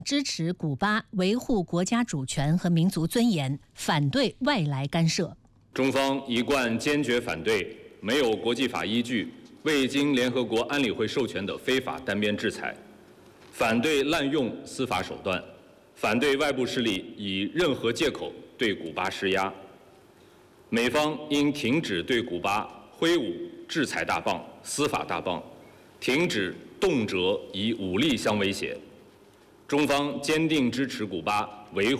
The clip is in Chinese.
支持古巴维护国家主权和民族尊严，反对外来干涉。 中方一贯坚决反对没有国际法依据、未经联合国安理会授权的非法单边制裁，反对滥用司法手段，反对外部势力以任何借口对古巴施压。美方应停止对古巴挥舞制裁大棒、司法大棒，停止动辄以武力相威胁。中方坚定支持古巴维护